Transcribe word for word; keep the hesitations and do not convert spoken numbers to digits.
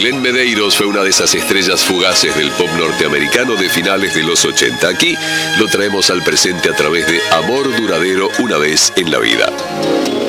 Glenn Medeiros fue una de esas estrellas fugaces del pop norteamericano de finales de los ochenta. Aquí lo traemos al presente a través de Amor Duradero, una vez en la vida.